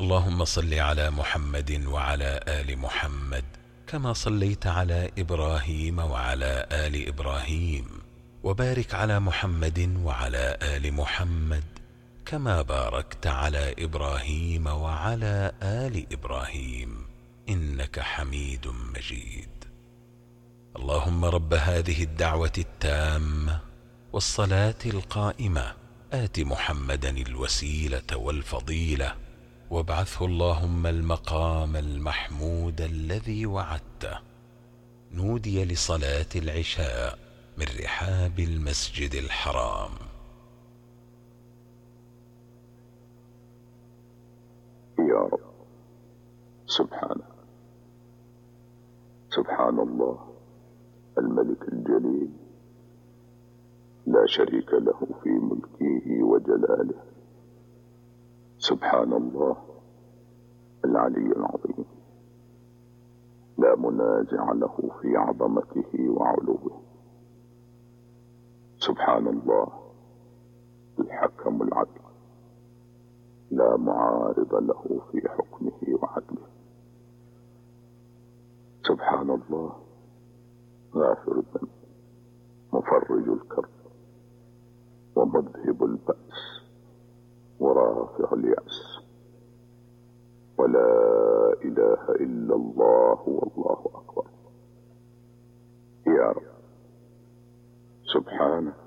اللهم صل على محمد وعلى آل محمد كما صليت على إبراهيم وعلى آل إبراهيم، وبارك على محمد وعلى آل محمد كما باركت على إبراهيم وعلى آل إبراهيم إنك حميد مجيد. اللهم رب هذه الدعوة التامة والصلاة القائمة آت محمدا الوسيلة والفضيلة وابعثه اللهم المقام المحمود الذي وعدته. نودي لصلاة العشاء من رحاب المسجد الحرام. يا رب، سبحان الله الملك الجليل، لا شريك له في ملكه وجلاله. سبحان الله العلي العظيم، لا منازع له في عظمته وعلوه. سبحان الله الحكم العدل، لا معارض له في حكمه وعدله. سبحان الله غافر الذنب، مفرج الكرب، ومذهب البأس، ورافع اليأس. ولا إله إلا الله والله أكبر. يا رب، سبحانه